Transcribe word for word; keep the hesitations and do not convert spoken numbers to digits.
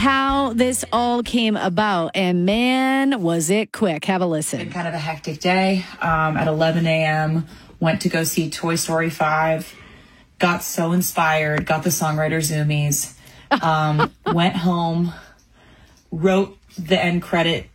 how this all came about. And man, was it quick. Have a listen. Been kind of a hectic day. Um, at eleven a.m., went to go see Toy Story five. Got so inspired. Got the songwriter zoomies. Um, went home, wrote the end credit